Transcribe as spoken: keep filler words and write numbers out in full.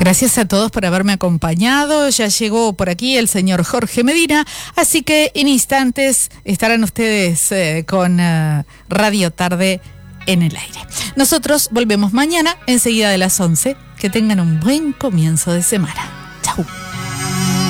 Gracias a todos por haberme acompañado. Ya llegó por aquí el señor Jorge Medina, así que en instantes estarán ustedes eh, con uh, Radio Tarde en el aire. Nosotros volvemos mañana enseguida de las once. Que tengan un buen comienzo de semana. Chau.